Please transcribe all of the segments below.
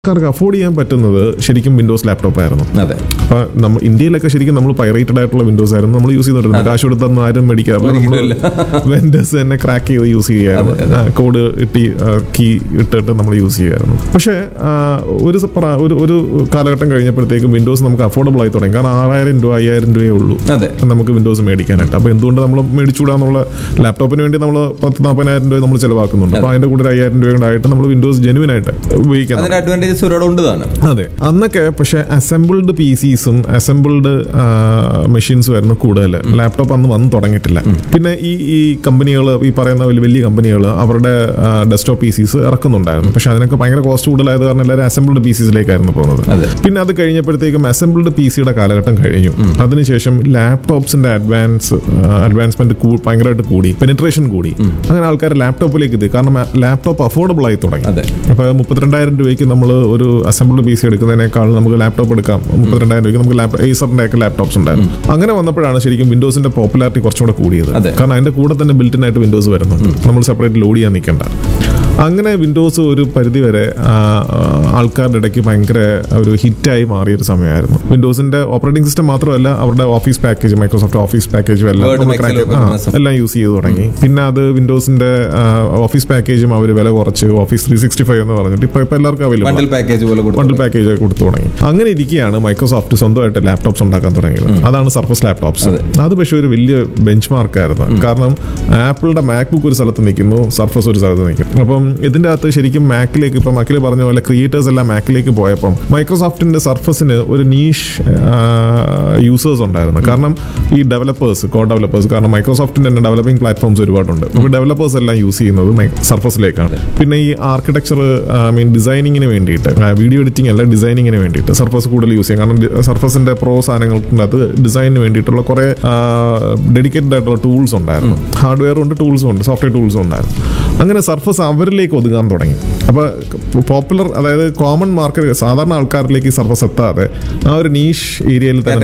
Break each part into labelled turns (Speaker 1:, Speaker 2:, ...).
Speaker 1: ആൾക്കാർക്ക് അഫോർഡ് ചെയ്യാൻ പറ്റുന്നത് ശരിക്കും വിൻഡോസ് ലാപ്ടോപ്പ് ആയിരുന്നു.
Speaker 2: അതെ.
Speaker 1: അപ്പൊ ഇന്ത്യയിലൊക്കെ ശരിക്കും നമ്മൾ പൈറേറ്റഡ് ആയിട്ടുള്ള വിൻഡോസ് ആയിരുന്നു നമ്മൾ യൂസ് ചെയ്തിട്ടുണ്ട്. കാശ് കൊടുത്തൊന്നും ആരും മേടിക്കാറില്ല. നമ്മൾ വെൻഡേഴ്സ് തന്നെ ക്രാക്ക് ചെയ്ത് യൂസ് ചെയ്യായിരുന്നു. കോഡ് ഇട്ടി കീ ഇട്ടിട്ട് നമ്മൾ യൂസ് ചെയ്യായിരുന്നു. പക്ഷേ ഒരു കാലഘട്ടം കഴിഞ്ഞപ്പോഴത്തേക്കും വിൻഡോസ് നമുക്ക് അഫോർഡബിൾ ആയി തുടങ്ങി. കാരണം 6000 രൂപ 5000 രൂപയേ ഉള്ളൂ നമുക്ക് വിൻഡോസ് മേടിക്കാനായിട്ട്. അപ്പൊ എന്തുകൊണ്ട് നമ്മൾ മേടിച്ചുകൂടാന്നുള്ള ലാപ്ടോപ്പിന് വേണ്ടി നമ്മൾ 40,000-40,000 രൂപ നമ്മൾ ചെലവാക്കുന്നുണ്ട്. അപ്പൊ അതിന്റെ കൂടെ 5000 രൂപ ആയിട്ട് നമ്മൾ വിൻഡോസ് ജെനുവിൻ ആയിട്ട് ഉപയോഗിക്കാം. അതെ. അന്നൊക്കെ പക്ഷെ അസംബിൾഡ് PCസും അസംബിൾഡ് മെഷീൻസും ആയിരുന്നു കൂടുതൽ. ലാപ്ടോപ്പ് അന്ന് വന്ന് തുടങ്ങിയിട്ടില്ല. പിന്നെ ഈ കമ്പനികൾ, ഈ പറയുന്ന വലിയ കമ്പനികൾ അവരുടെ ഡെസ്ക്ടോപ്പ് PCs ഇറക്കുന്നുണ്ടായിരുന്നു. പക്ഷെ അതിനൊക്കെ ഭയങ്കര കോസ്റ്റ് കൂടുതലായത് കാരണം എല്ലാവരും അസംബിൾഡ് PCസിലേക്കായിരുന്നു പോകുന്നത്. പിന്നെ അത് കഴിഞ്ഞപ്പോഴത്തേക്കും അസംബിൾഡ് PCയുടെ കാലഘട്ടം കഴിഞ്ഞു. അതിനുശേഷം ലാപ്ടോപ്സിന്റെ അഡ്വാൻസ്മെന്റ് ഭയങ്കരമായിട്ട് കൂടി, പെനിട്രേഷൻ കൂടി. അങ്ങനെ ആൾക്കാർ ലാപ്ടോപ്പിലേക്ക് എത്തി. കാരണം ലാപ്ടോപ്പ് അഫോർഡബിൾ ആയി തുടങ്ങി. അപ്പൊ 32,000 രൂപയ്ക്ക് നമ്മൾ ഒരു അസംബിൾഡ് PC എടുക്കുന്നതിനേക്കാൾ നമുക്ക് ലാപ്ടോപ്പ് എടുക്കാം. 32,000 രൂപയ്ക്ക് നമുക്ക് ഏസറിന്റെ ഒക്കെ ലാപ്ടോപ്സ് ഉണ്ടായിരുന്നു. അങ്ങനെ വന്നപ്പോഴാണ് ശരിക്കും വിൻഡോസിന്റെ പോപ്പുലാരിറ്റി കുറച്ചുകൂടെ കൂടിയത്. കാരണം അതിന്റെ കൂടെ തന്നെ ബിൽറ്റിൻ ആയിട്ട് വിൻഡോസ് വരുന്നുണ്ട്. നമ്മൾ സെപ്പറേറ്റ് ലോഡ് ചെയ്യാൻ നിൽക്കണ്ട. അങ്ങനെ വിൻഡോസ് ഒരു പരിധിവരെ ആൾക്കാരുടെ ഇടയ്ക്ക് ഭയങ്കര ഒരു ഹിറ്റായി മാറിയൊരു സമയമായിരുന്നു. വിൻഡോസിന്റെ ഓപ്പറേറ്റിംഗ് സിസ്റ്റം മാത്രമല്ല, അവരുടെ ഓഫീസ് പാക്കേജ്, മൈക്രോസോഫ്റ്റ് ഓഫീസ് പാക്കേജും എല്ലാം യൂസ് ചെയ്ത് തുടങ്ങി. പിന്നെ അത് വിൻഡോസിന്റെ ഓഫീസ് പാക്കേജും അവർ വില കുറച്ച് ഓഫീസ് 365 എന്ന് പറഞ്ഞിട്ട് ഇപ്പൊ എല്ലാവർക്കും അവൈലബിൾ ബണ്ടിൽ പാക്കേജ് കൊടുത്തു തുടങ്ങി. അങ്ങനെ ഇരിക്കുകയാണ് മൈക്രോസോഫ്റ്റ് സ്വന്തമായിട്ട് ലാപ്ടോപ്സ് ഉണ്ടാക്കാൻ തുടങ്ങിയത്. അതാണ് സർഫസ് ലാപ്ടോപ്സ്. അത് പക്ഷേ ഒരു വലിയ ബെഞ്ച് മാർക്കായിരുന്നു. കാരണം ആപ്പിളിന്റെ മാക്ബുക്ക് ഒരു സ്ഥലത്ത് നിൽക്കുന്നു, സർഫസ് ഒരു സ്ഥലത്ത് നിൽക്കും. അപ്പം ഇതിന്റെ അകത്ത് ശരിക്കും മാക്കിലേക്ക്, ഇപ്പൊ അഖിൽ പറഞ്ഞ പോലെ ക്രിയേറ്റേഴ്സ് എല്ലാം മാക്കിലേക്ക് പോയപ്പം മൈക്രോസോഫ്റ്റിന്റെ സർഫസിന് ഒരു നീഷ് യൂസേഴ്സ് ഉണ്ടായിരുന്നു. കാരണം ഈ ഡെവലപ്പേഴ്സ്, കോഡ് ഡെവലപ്പേഴ്സ്, കാരണം മൈക്രോസോഫ്റ്റിന്റെ തന്നെ ഡെവലപ്പിംഗ് പ്ലാറ്റ്ഫോംസ് ഒരുപാടുണ്ട്. അപ്പോൾ ഡെവലപ്പേഴ്സ് എല്ലാം യൂസ് ചെയ്യുന്നത് സർഫസിലേക്കാണ്. പിന്നെ ഈ ആർക്കിടെക്ചർ ഡിസൈനിങ്ങിന് വേണ്ടിയിട്ട്, വീഡിയോ എഡിറ്റിംഗ് അല്ല ഡിസൈനിങ്ങിന് വേണ്ടിയിട്ട് സർഫസ് കൂടുതൽ യൂസ് ചെയ്യും. കാരണം സർഫസിന്റെ പ്രോ സാധനങ്ങൾക്കകത്ത് ഡിസൈനിന് വേണ്ടിയിട്ടുള്ള കുറെ ഡെഡിക്കേറ്റഡ് ആയിട്ടുള്ള ടൂൾസ് ഉണ്ടായിരുന്നു. ഹാർഡ്വെയറും ഉണ്ട്, ടൂൾസും ഉണ്ട്, സോഫ്റ്റ്വെയർ ടൂൾസും ഉണ്ടായിരുന്നു. അങ്ങനെ സർഫസ് അവരിലേക്ക് ഒതുങ്ങാൻ തുടങ്ങി. അപ്പോൾ പോപ്പുലർ, അതായത് കോമൺ മാർക്കറ്റ്, സാധാരണ ആൾക്കാരിലേക്ക് സർഫസ് എത്താതെ ആ ഒരു നീഷ് ഏരിയയിൽ തന്നെ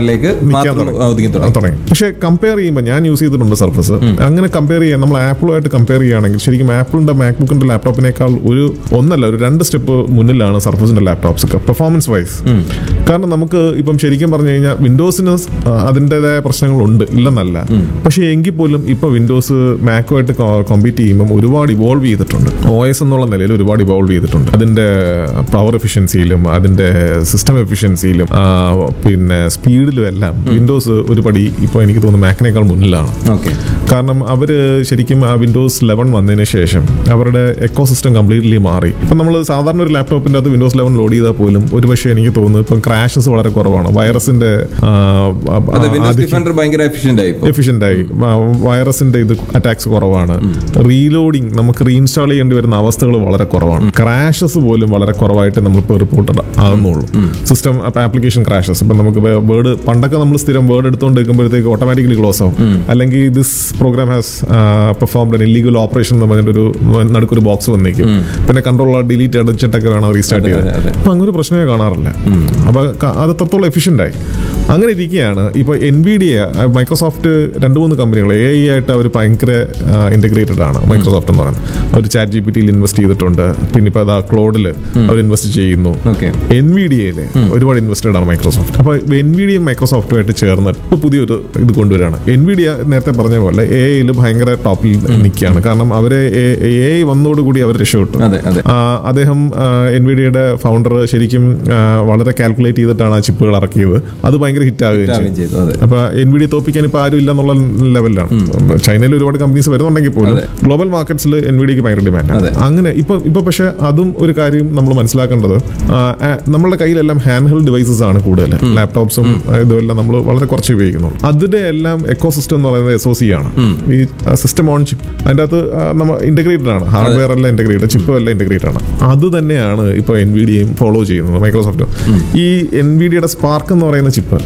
Speaker 1: തുടങ്ങി. പക്ഷെ കമ്പയർ ചെയ്യുമ്പോൾ ഞാൻ യൂസ് ചെയ്തിട്ടുണ്ട് സർഫസ്. അങ്ങനെ കമ്പയർ ചെയ്യാൻ, നമ്മൾ ആപ്പിളുമായിട്ട് കമ്പയർ ചെയ്യുകയാണെങ്കിൽ ശരിക്കും ആപ്പിളിന്റെ മാക്ബുക്കിന്റെ ലാപ്ടോപ്പിനേക്കാൾ ഒരു 2 സ്റ്റെപ്പ് മുന്നിലാണ് സർഫസിന്റെ ലാപ്ടോപ്സ് പെർഫോമൻസ് വൈസ്. കാരണം നമുക്ക് ഇപ്പം ശരിക്കും പറഞ്ഞു കഴിഞ്ഞാൽ വിൻഡോസിന് അതിൻ്റെതായ പ്രശ്നങ്ങളുണ്ട്, ഇല്ലെന്നല്ല. പക്ഷെ എങ്കിൽ പോലും ഇപ്പൊ വിൻഡോസ് മാക്കുമായിട്ട് കോമ്പീറ്റ് ചെയ്യുമ്പോൾ ഒരുപാട് ഇവോൾവ് ചെയ്തിട്ടുണ്ട്. OS എന്നുള്ള നിലയിൽ ഒരുപാട് ഇവോൾവ് ചെയ്തിട്ടുണ്ട്. അതിന്റെ പവർ എഫിഷ്യൻസിയിലും അതിന്റെ സിസ്റ്റം എഫിഷ്യൻസിയിലും പിന്നെ സ്പീഡിലും എല്ലാം വിൻഡോസ് ഒരു പടി ഇപ്പോൾ എനിക്ക് തോന്നുന്നു മാക്കിനേക്കാൾ മുന്നിലാണ്. കാരണം അവര് ശരിക്കും ആ വിൻഡോസ് 11 വന്നതിന് ശേഷം അവരുടെ എക്കോ സിസ്റ്റം കംപ്ലീറ്റ്ലി മാറി. ഇപ്പം നമ്മൾ സാധാരണ ഒരു ലാപ്ടോപ്പിന്റെ അത് വിൻഡോസ് 11 ലോഡ് ചെയ്താൽ പോലും ഒരുപക്ഷെ എനിക്ക് തോന്നുന്നു ഇപ്പം ക്രാഷസ് വളരെ കുറവാണ്. വൈറസിന്റെ എഫിഷ്യന്റ് ആയി, വൈറസിന്റെ ഇത് അറ്റാക്സ് കുറവാണ്. റീലോഡിങ്, നമുക്ക് റീഇൻസ്റ്റാൾ ചെയ്യേണ്ടി വരുന്ന അവസ്ഥകൾ വളരെ കുറവാണ്. ക്രാഷസ് പോലും വളരെ കുറവായിട്ട് നമ്മളിപ്പോൾ റിപ്പോർട്ടഡ് ആകുന്നുള്ളൂ. System application crashes. ഇപ്പം നമുക്ക് വേർഡ്, പണ്ടൊക്കെ നമ്മൾ സ്ഥിരം വേർഡ് എടുത്തുകൊണ്ട് നിൽക്കുമ്പോഴത്തേക്ക് ഓട്ടോമാറ്റിക്കലി ക്ലോസ് ആവും. അല്ലെങ്കിൽ this programme has performed an illegal operation എന്ന് പറഞ്ഞിട്ടൊരു നടുക്കൊരു ബോക്സ് വന്നിരിക്കും. പിന്നെ കൺട്രോൾ ഡിലീറ്റ് അടിച്ചിട്ടൊക്കെ വേണം റീസ്റ്റാർട്ട് ചെയ്യാൻ. അപ്പൊ അങ്ങനെ ഒരു പ്രശ്നമേ കാണാറില്ല. അപ്പൊ അത് എത്രത്തോളം എഫിഷ്യന്റ് ആയി. അങ്ങനെ ഇരിക്കുകയാണ് ഇപ്പോൾ NVIDIA, മൈക്രോസോഫ്റ്റ് 2-3 കമ്പനികൾ AI ആയിട്ട് അവർ ഭയങ്കര ഇന്റഗ്രേറ്റഡ് ആണ്. മൈക്രോസോഫ്റ്റ് എന്ന് പറയുന്നത് അവർ ChatGPTയിൽ ഇൻവെസ്റ്റ് ചെയ്തിട്ടുണ്ട്. പിന്നെ ഇപ്പോൾ അതാ ക്ലൗഡിൽ അവർ ഇൻവെസ്റ്റ് ചെയ്യുന്നു. NVIDIയിൽ ഒരുപാട് ഇൻവെസ്റ്റഡ് ആണ് മൈക്രോസോഫ്റ്റ്. അപ്പോൾ NVIDIയും മൈക്രോസോഫ്റ്റുമായിട്ട് ചേർന്ന് ഇപ്പോൾ പുതിയൊരു ഇത് കൊണ്ടുവരികയാണ്. NVIDIA നേരത്തെ പറഞ്ഞ പോലെ AI ഭയങ്കര ടോപ്പിൽ നിൽക്കുകയാണ്. കാരണം അവരെ AI വന്നതോടുകൂടി അവർ രക്ഷപ്പെട്ടു. അദ്ദേഹം NVIDIയുടെ ഫൗണ്ടർ ശരിക്കും വളരെ കാൽക്കുലേറ്റ് ചെയ്തിട്ടാണ് ആ ചിപ്പുകൾ ഇറക്കിയത്. അത് ഭയങ്കര ഹിറ്റ് ആവുകയും ചെയ്തു. അപ്പൊ NVIDIA തോപ്പിക്കാൻ ഇപ്പൊ ആരും ഇല്ല എന്നുള്ള ലെവലിലാണ്. ചൈനയിൽ ഒരുപാട് കമ്പനീസ് വരുന്നുണ്ടെങ്കിൽ പോലും ഗ്ലോബൽ മാർക്കറ്റ്സിൽ NVIDIക്ക് ഭയങ്കര ഡിമാൻഡ്. അങ്ങനെ ഇപ്പൊ പക്ഷെ അതും ഒരു കാര്യം നമ്മൾ മനസ്സിലാക്കേണ്ടത്, നമ്മളുടെ കയ്യിലെല്ലാം ഹാൻഡ് ഹെൽഡ് ഡിവൈസസ് ആണ് കൂടുതൽ. ലാപ്ടോപ്സും ഇതെല്ലാം നമ്മൾ വളരെ കുറച്ച് ഉപയോഗിക്കുന്നു. അതിന്റെ എല്ലാം എക്കോ സിസ്റ്റം എന്ന് പറയുന്നത് SoC ആണ്. ഈ സിസ്റ്റം ഓൺ ചിപ്പ്, അതിന്റെ അകത്ത് നമ്മൾ ഇന്റഗ്രേറ്റഡ് ആണ്. ഹാർഡ്വെയർ എല്ലാം ഇന്റഗ്രേറ്റഡ്, ചിപ്പ് എല്ലാം ഇന്റഗ്രേറ്റഡ് ആണ്. അത് തന്നെയാണ് ഇപ്പൊ NVIDIയും ഫോളോ ചെയ്യുന്നത്, മൈക്രോസോഫ്റ്റ്. ഈ NVIDIയുടെ സ്പാർക്ക് എന്ന് പറയുന്ന ചിപ്പ്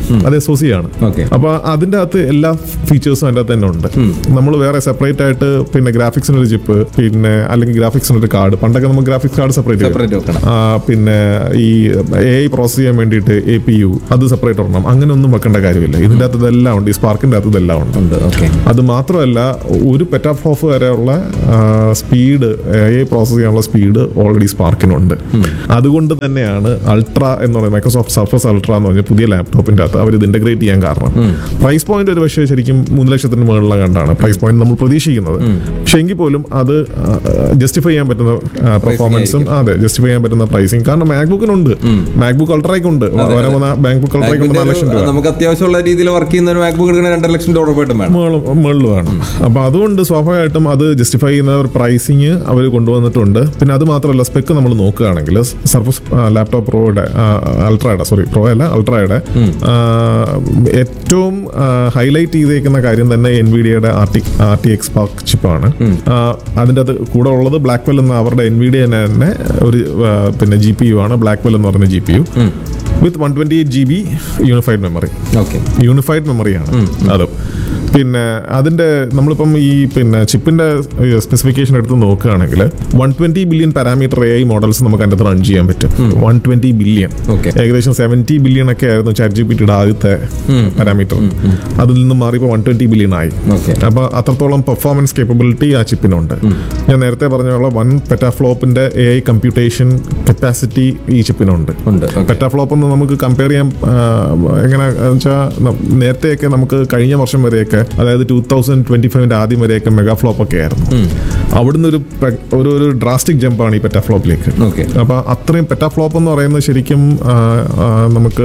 Speaker 1: അത് SoC ആണ്. അപ്പൊ അതിന്റെ അകത്ത് എല്ലാ ഫീച്ചേഴ്സും അതിന്റെ അകത്ത് തന്നെ ഉണ്ട്. നമ്മൾ വേറെ സെപ്പറേറ്റ് ആയിട്ട് പിന്നെ ഗ്രാഫിക്സിന് ഒരു ചിപ്പ്, പിന്നെ അല്ലെങ്കിൽ ഗ്രാഫിക്സിന് ഒരു കാർഡ്, പണ്ടൊക്കെ നമുക്ക് ഗ്രാഫിക്സ് കാർഡ് സെപ്പറേറ്റ് വെക്കണം, പിന്നെ ഈ AI പ്രോസസ് ചെയ്യാൻ വേണ്ടിയിട്ട് APU അത് സെപ്പറേറ്റ് ഇടണം. അങ്ങനെ ഒന്നും വെക്കേണ്ട കാര്യമില്ല. ഇതിന്റെ അകത്ത് ഇതെല്ലാം ഉണ്ട്, ഈ സ്പാർക്കിന്റെ അകത്ത് ഇതെല്ലാം ഉണ്ട്. അത് മാത്രമല്ല ഒരു പെറ്റാഫ്ലോപ്പ് വരെയുള്ള സ്പീഡ്, AI പ്രോസസ് ചെയ്യാനുള്ള സ്പീഡ് ഓൾറെഡി സ്പാർക്കിനുണ്ട്. അതുകൊണ്ട് തന്നെയാണ് അൾട്ര എന്ന് പറയുന്നത്, മൈക്രോസോഫ്റ്റ് സർഫസ് അൾട്ര എന്ന് പറഞ്ഞ പുതിയ ലാപ്ടോപ്പിന്റെ അകത്ത് അവർ ഇത് ഇന്റഗ്രേറ്റ് ചെയ്യാൻ കാരണം. പ്രൈസ് പോയിന്റ് ഒരു പക്ഷേ ശരിക്കും 3 ലക്ഷത്തിന് മുകളിലുള്ള കണ്ടാണ് പ്രൈസ് പോയിന്റ് നമ്മൾ പ്രതീക്ഷിക്കുന്നത്. പക്ഷെ എങ്കിൽ പോലും അത് ജസ്റ്റിഫൈ ചെയ്യാൻ പറ്റുന്ന പെർഫോമൻസും, അതെ, ജസ്റ്റിഫൈ ചെയ്യാൻ പറ്റുന്ന പ്രൈസിങ്. കാരണം മാക്ബുക്കിനുണ്ട്, മാക്ബുക്ക് അൾട്രയ്ക്കുണ്ട്, മാക്ബുക്ക് അൾട്രയ്ക്കുണ്ട് 4 ലക്ഷം രൂപ.
Speaker 2: നമുക്ക് അത്യാവശ്യമുള്ള രീതിയിൽ വർക്ക് ചെയ്യുന്ന ഒരു മാക്ബുക്ക് എടുക്കുന്ന 2 ലക്ഷം ഡോളർ
Speaker 1: മുകളിൽ വേണം. അപ്പൊ അതുകൊണ്ട് സ്വാഭാവികമായിട്ടും അത് ജസ്റ്റിഫൈ ചെയ്യുന്ന ഒരു പ്രൈസിങ് അവർ കൊണ്ടുവന്നിട്ടുണ്ട്. പിന്നെ അത് മാത്രമല്ല, സ്പെക്ക് നമ്മൾ നോക്കുകയാണെങ്കിൽ സർഫസ് ലാപ്ടോപ്പ് പ്രോയുടെ അൾട്രയുടെ ഏറ്റവും ഹൈലൈറ്റ് ചെയ്തേക്കുന്ന കാര്യം തന്നെ NVIDIA-യുടെ RTX Spark ചിപ്പാണ്. അതിൻ്റെ അത് കൂടെ ഉള്ളത് ബ്ലാക്ക്വെൽ എന്ന അവരുടെ NVIDIA തന്നെ ഒരു പിന്നെ GPU ആണ്, ബ്ലാക്ക്വെൽ എന്ന് പറയുന്ന GPU വിത്ത് 128 GB യൂണിഫൈഡ് മെമ്മറി. യൂണിഫൈഡ് മെമ്മറിയാണ് അത്. പിന്നെ അതിന്റെ നമ്മളിപ്പം ഈ പിന്നെ ചിപ്പിന്റെ സ്പെസിഫിക്കേഷൻ എടുത്ത് നോക്കുകയാണെങ്കിൽ 120 ബില്യൺ പാരാമീറ്റർ AI മോഡൽസ് നമുക്ക് അതിന്റെ റൺ ചെയ്യാൻ പറ്റും. 120 ബില്യൺ, ഏകദേശം 70 ബില്യൺ ഒക്കെ ആയിരുന്നു ChatGPTയുടെ ആദ്യത്തെ പാരാമീറ്റർ. അതിൽ നിന്ന് മാറിയപ്പോൾ 120 ബില്യൺ ആയി. അപ്പൊ അത്രത്തോളം പെർഫോമൻസ് കേപ്പബിലിറ്റി ആ ചിപ്പിനുണ്ട്. ഞാൻ നേരത്തെ പറഞ്ഞ 1 പെറ്റാഫ്ലോപ്പിന്റെ AI കമ്പ്യൂട്ടേഷൻ കപ്പാസിറ്റി ഈ ചിപ്പിനുണ്ട്. പെറ്റാഫ്ലോപ്പ് എന്ന് നമുക്ക് കമ്പയർ ചെയ്യാൻ എങ്ങനെ വെച്ചാൽ, നേരത്തെയൊക്കെ നമുക്ക് കഴിഞ്ഞ വർഷം വരെയൊക്കെ, അതായത് 2025 ആദ്യം വരെയൊക്കെ മെഗാ ഫ്ലോപ്പ് ഒക്കെ ആയിരുന്നു. അവിടുന്ന് ഒരു ഡ്രാസ്റ്റിക് ജമ്പാണ് ഈ പെറ്റാഫ്ലോപ്പിലേക്ക്. അപ്പൊ അത്രയും പെറ്റാഫ്ലോപ്പ് എന്ന് പറയുന്നത് ശരിക്കും നമുക്ക്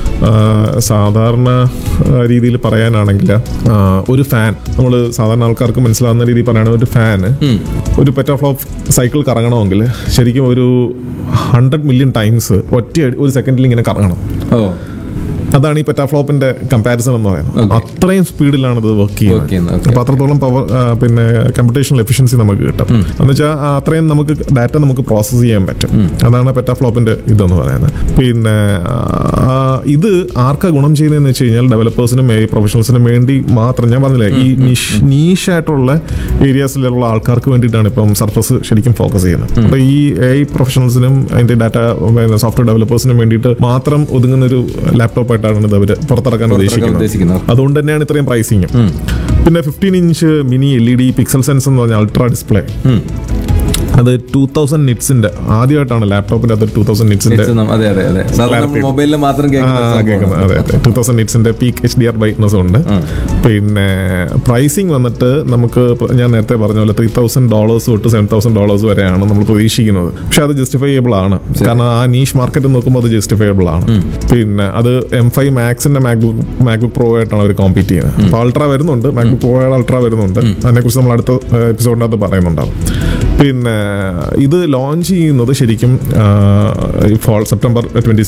Speaker 1: സാധാരണ രീതിയിൽ പറയാനാണെങ്കിൽ ഒരു ഫാൻ, നമ്മൾ സാധാരണ ആൾക്കാർക്ക് മനസ്സിലാവുന്ന രീതിയിൽ പറയുകയാണെങ്കിൽ ഒരു ഫാന് ഒരു പെറ്റാഫ്ലോപ്പ് സൈക്കിൾ കറങ്ങണമെങ്കിൽ ശരിക്കും ഒരു 100 മില്യൺ ടൈംസ് ഒരു സെക്കൻഡിൽ ഇങ്ങനെ കറങ്ങണം. അതാണ് ഈ പെറ്റാഫ്ലോപ്പിന്റെ കമ്പാരിസൺ എന്ന് പറയുന്നത്. അത്രയും സ്പീഡിലാണ് ഇത് വർക്ക് ചെയ്യുന്നത്. അപ്പൊ അത്രത്തോളം പവർ പിന്നെ കമ്പ്യൂട്ടേഷണൽ എഫിഷ്യൻസി നമുക്ക് കിട്ടും. എന്ന് വെച്ചാൽ അത്രയും നമുക്ക് ഡാറ്റ നമുക്ക് പ്രോസസ് ചെയ്യാൻ പറ്റും. അതാണ് പെറ്റാഫ്ലോപ്പിന്റെ ഇതെന്ന് പറയുന്നത്. പിന്നെ ഇത് ആർക്കാ ഗുണം ചെയ്യുന്നതെന്ന് വെച്ച് കഴിഞ്ഞാൽ ഡെവലപ്പേഴ്സിനും AI പ്രൊഫഷണൽസിനും വേണ്ടി മാത്രം. ഞാൻ പറഞ്ഞില്ലേ, ഈ നീഷായിട്ടുള്ള ഏരിയാസിലുള്ള ആൾക്കാർക്ക് വേണ്ടിയിട്ടാണ് ഇപ്പം സർഫസ് ശരിക്കും ഫോക്കസ് ചെയ്യുന്നത്. അപ്പൊ ഈ AI പ്രൊഫഷണൽസിനും അതിന്റെ ഡാറ്റ സോഫ്റ്റ്വെയർ ഡെവലപ്പേഴ്സിനും വേണ്ടിയിട്ട് മാത്രം ഒതുങ്ങുന്ന ഒരു ലാപ്ടോപ്പ് ആയിട്ടാണ് ഇത് അവർ പുറത്തിറക്കാൻ ഉദ്ദേശിക്കുന്നത്. അതുകൊണ്ട് തന്നെയാണ് ഇത്രയും പ്രൈസിങ്. പിന്നെ 15 inch mini LED pixel sense എന്ന് പറഞ്ഞ അൾട്രാ ഡിസ്പ്ലേ, അത് 2000 നിറ്റ്സിന്റെ ആദ്യമായിട്ടാണ് ലാപ്ടോപ്പിന്റെ അത് 2000 നിറ്റ്സിന്റെ
Speaker 2: മൊബൈലിൽ മാത്രം
Speaker 1: കേൾക്കുന്നത്. അതെ, 2000 നിറ്റ്സിന്റെ പീക്ക് HDR ബ്രൈറ്റ്നസ് ഉണ്ട്. പിന്നെ പ്രൈസിങ് വന്നിട്ട് നമുക്ക് ഞാൻ നേരത്തെ പറഞ്ഞ പോലെ $3,000 തൊട്ട് $7,000 വരെയാണ് നമ്മൾ പ്രതീക്ഷിക്കുന്നത്. പക്ഷെ അത് ജസ്റ്റിഫൈബിൾ ആണ്, കാരണം ആ നീഷ് മാർക്കറ്റ് നോക്കുമ്പോൾ അത് ജസ്റ്റിഫൈബിൾ ആണ്. പിന്നെ അത് M5 മാക്സിന്റെ മാക്ബുക്ക് പ്രോ ആയിട്ടാണ് അവർ കോമ്പീറ്റ് ചെയ്യുന്നത്. അപ്പോൾ അൾട്ര വരുന്നുണ്ട്, മാക്ബുക്ക് പ്രോ അൾട്ര വരുന്നുണ്ട്. അതിനെക്കുറിച്ച് നമ്മൾ അടുത്ത എപ്പിസോഡിനകത്ത് പറയുന്നുണ്ടാവും. പിന്നെ ഇത് ലോഞ്ച് ചെയ്യുന്നത് ശരിക്കും ഫോൾ സെപ്റ്റംബർ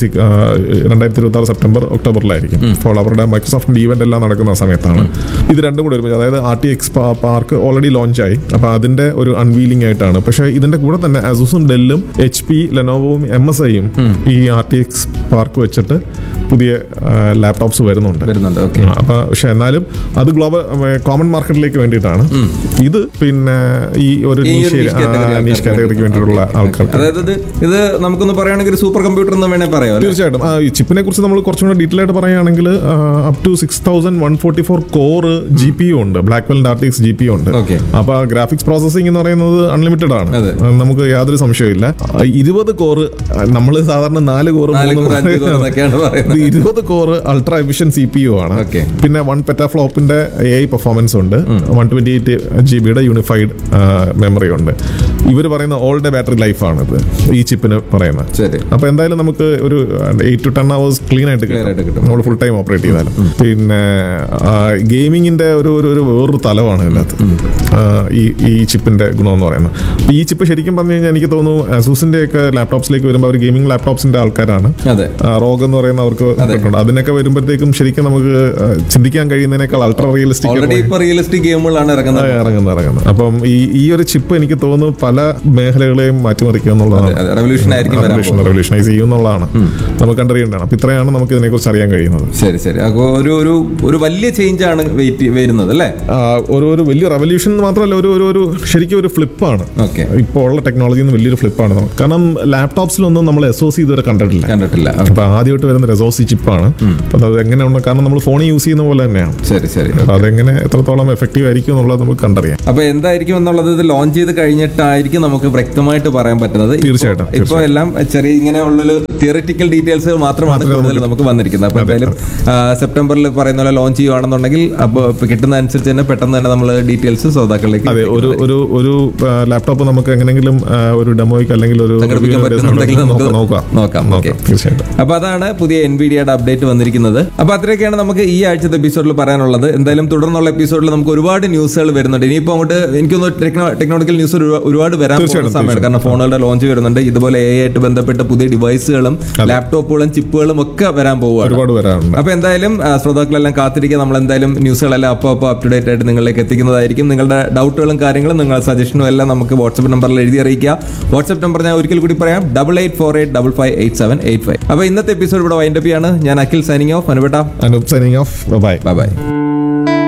Speaker 1: 2026 സെപ്റ്റംബർ ഒക്ടോബറിലായിരിക്കും. ഫോൾ അവരുടെ മൈക്രോസോഫ്റ്റിന്റെ ഈവന്റ് എല്ലാം നടക്കുന്ന സമയത്താണ് ഇത് രണ്ടും കൂടെ ഒരുമിച്ച്. അതായത് RTX പാർക്ക് ഓൾറെഡി ലോഞ്ചായി, അപ്പൊ അതിന്റെ ഒരു അൺവീലിംഗ് ആയിട്ടാണ്. പക്ഷെ ഇതിന്റെ കൂടെ തന്നെ അസൂസും ഡെല്ലും HP ലെനോവോയും MSIയും ഈ RTX പാർക്ക് വെച്ചിട്ട് പുതിയ ലാപ്ടോപ്സ് വരുന്നുണ്ട്. അപ്പൊ പക്ഷെ എന്നാലും അത് ഗ്ലോബൽ കോമൺ മാർക്കറ്റിലേക്ക് വേണ്ടിയിട്ടാണ്. ഇത് പിന്നെ ഈ ഒരു നീഷ് കാറ്റഗറിക്ക് വേണ്ടിയിട്ടുള്ള ആൾക്കാർക്ക്.
Speaker 2: അതായത് ഇത് നമുക്കൊന്ന് പറയുകയാണെങ്കിൽ സൂപ്പർ കമ്പ്യൂട്ടർ എന്ന് വേണേൽ പറയാം.
Speaker 1: തീർച്ചയായിട്ടും ഈ ചിപ്പിനെ കുറിച്ച് നമ്മൾ കുറച്ചുകൂടെ ഡീറ്റെയിൽ ആയിട്ട് പറയുകയാണെങ്കിൽ അപ് ടു 6144 കോർ GPU ഉണ്ട്, ബ്ലാക്ക്വെല്ലിന്റെ RTX GPU ഉണ്ട്. അപ്പൊ ഗ്രാഫിക്സ് പ്രോസസിംഗ് എന്ന് പറയുന്നത് അൺലിമിറ്റഡ് ആണ്, നമുക്ക് യാതൊരു സംശയമില്ല. 20 കോർ, നമ്മൾ സാധാരണ 4 core 20 core ultra efficient CPU ആണ്. പിന്നെ 1 പെറ്റാഫ്ലോപ്പിന്റെ AI പെർഫോമൻസ് ഉണ്ട്, 128 GB യൂണിഫൈഡ് മെമ്മറി ഉണ്ട്. ഇവർ പറയുന്ന ഓൾ ഡേ ബാറ്ററി ലൈഫ് ആണ് ഇത് ഈ ചിപ്പിന് പറയുന്നത്. അപ്പൊ എന്തായാലും നമുക്ക് ഒരു 8 to 10 hours ക്ലീൻ ആയിട്ട് കിട്ടും നമ്മൾ ഫുൾ ടൈം ഓപ്പറേറ്റ് ചെയ്താലും. പിന്നെ ഗെയിമിങ്ങിന്റെ ഒരു വേറൊരു തലമാണ് ഇതിനകത്ത് ഈ ചിപ്പിന്റെ ഗുണം എന്ന് പറയുന്നത്. ഈ ചിപ്പ് ശരിക്കും പറഞ്ഞു കഴിഞ്ഞാൽ എനിക്ക് തോന്നുന്നു അസൂസിന്റെ ഒക്കെ ലാപ്ടോപ്സിലേക്ക് വരുമ്പോൾ അവർ ഗെയിമിംഗ് ലാപ്ടോപ്സിന്റെ ആൾക്കാരാണ്. റോഗ് എന്ന് പറയുന്ന അവർക്ക് അതിനൊക്കെ വരുമ്പോഴത്തേക്കും ശരിക്കും നമുക്ക് ചിന്തിക്കാൻ കഴിയുന്നതിനേക്കാൾ അൾട്രാ റിയലിസ്റ്റിക്
Speaker 2: ഗെയിമുകളാണ് ഇറങ്ങുന്നത്.
Speaker 1: അപ്പം ഈ ഒരു ചിപ്പ് എനിക്ക് തോന്നുന്നു പല മേഖലകളെയും മാറ്റിമറിക്കുക എന്നുള്ളതാണ്. റെവല്യൂഷനൈസ് ചെയ്യും എന്നുള്ളതാണ് നമുക്ക് കണ്ടറിയേണ്ടതാണ്. അപ്പൊ ഇത്രയാണ് നമുക്ക് ഇതിനെക്കുറിച്ച് അറിയാൻ കഴിയുന്നത്.
Speaker 2: ശരി ശരി. അപ്പോൾ ഒരു വലിയ ചേഞ്ച് ആണ് വരുന്നത് അല്ലേ?
Speaker 1: ഒരു വലിയ റെവല്യൂഷൻ മാത്രമല്ല, ഒരു ശരിക്കും ഒരു ഫ്ലിപ്പാണ് ഇപ്പോൾ ഉള്ള ടെക്നോളജിയിൽ നിന്ന് വലിയൊരു ഫ്ലിപ്പാണ്. കാരണം ലാപ്ടോപ്സിലൊന്നും നമ്മൾ SoC ഇതുവരെ കണ്ടിട്ടില്ല. അപ്പൊ ആദ്യമായിട്ട് വരുന്ന SoC ചിപ്പാണ്. അപ്പൊ അത് എങ്ങനെയാണ്, കാരണം നമ്മൾ ഫോണിൽ യൂസ് ചെയ്യുന്ന പോലെ തന്നെയാണ്.
Speaker 2: ശരി ശരി.
Speaker 1: അപ്പൊ അതെങ്ങനെ എത്രത്തോളം എഫക്റ്റീവ് ആയിരിക്കും എന്നുള്ളത് നമുക്ക് കണ്ടറിയാം.
Speaker 2: അപ്പൊ എന്തായിരിക്കും എന്നുള്ളത് ഇത് ലോഞ്ച് ചെയ്ത് കഴിഞ്ഞിട്ടായിരിക്കും നമുക്ക് വ്യക്തമായിട്ട് പറയാൻ പറ്റുന്നത്.
Speaker 1: തീർച്ചയായിട്ടും.
Speaker 2: ഇപ്പൊ എല്ലാം ചെറിയ ഇങ്ങനെയുള്ള തിയറിറ്റിക്കൽ ഡീറ്റെയിൽസ് മാത്രമാണ് കൂടുതൽ നമുക്ക് വന്നിരിക്കുന്നത്. അപ്പൊ എന്തായാലും സെപ്റ്റംബറിൽ പറയുന്ന പോലെ ലോഞ്ച് ചെയ്യുവാണെന്നുണ്ടെങ്കിൽ അപ്പോൾ കിട്ടുന്ന അനുസരിച്ച് തന്നെ പെട്ടെന്ന് തന്നെ നമ്മൾ ഡീറ്റെയിൽസ് ശ്രോതാക്കളിലേക്ക്.
Speaker 1: അതെ, ഒരു ലാപ്ടോപ്പ് നമുക്ക് എങ്ങനെങ്കിലും ഒരു ഡെമോയ്ക്ക് അല്ലെങ്കിൽ ഒരു
Speaker 2: നോക്കാം. അപ്പൊ അതാണ് പുതിയ NVIDIAയുടെ അപ്ഡേറ്റ് വന്നിരിക്കുന്നത്. അപ്പൊ അത്രയൊക്കെയാണ് നമുക്ക് ഈ ആഴ്ചത്തെ എപ്പിസോഡിൽ പറയാനുള്ളത്. എന്തായാലും തുടർന്നുള്ള എപ്പിസോഡിൽ നമുക്ക് ഒരുപാട് ന്യൂസുകൾ വരുന്നുണ്ട്. ഇനിയിപ്പോ അങ്ങോട്ട് എനിക്കൊന്ന് ടെക്നോളജിക്കൽ ന്യൂസ് ഒരുപാട് വരാൻ പോകുന്ന സമയമാണ്. കാരണം ഫോണുകളുടെ ലോഞ്ച് വരുന്നുണ്ട്. ഇതുപോലെ AI ആയിട്ട് ബന്ധപ്പെട്ട പുതിയ ഡിവൈസുകളും ലാപ്ടോപ്പുകളും ചിപ്പുകളും ഒക്കെ വരാൻ പോവുകയാണ്. അപ്പൊ എന്തായാലും ശ്രോതാക്കളെല്ലാം കാത്തിരിക്കുക. നമ്മൾ എന്തായാലും ന്യൂസുകളെല്ലാം അപ്പോൾ അപ് ടു ഡേറ്റ് ആയിട്ട് നിങ്ങളിലേക്ക് എത്തിക്കുന്നതായിരിക്കും. നിങ്ങളുടെ ഡൗട്ടുകളും കാര്യങ്ങളും നിങ്ങളുടെ സജഷനും എല്ലാം നമുക്ക് വാട്സ്ആപ്പ് നമ്പറിൽ എഴുതി അറിയിക്കുക. വാട്സ്ആപ്പ് നമ്പർ ഞാൻ ഒരിക്കൽ കൂടി പറയാം, 8848558785. അപ്പൊ ഇന്നത്തെ എപ്പിസോഡ് ഇവിടെ വൈൻഡപ്പ് ചെയ്യാണ്. ഞാൻ Akhil signing off. അനുപേട്ട
Speaker 1: signing off. By.